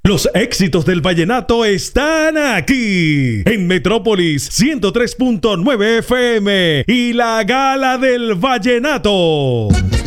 Los éxitos del vallenato están aquí en Metrópolis 103.9 FM y la Gala del Vallenato.